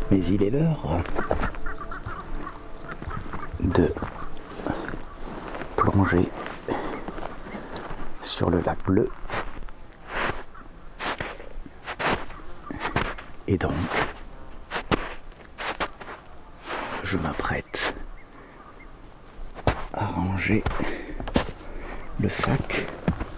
Mais il est l'heure de plonger sur le lac bleu. Et donc, je m'apprête à ranger le sac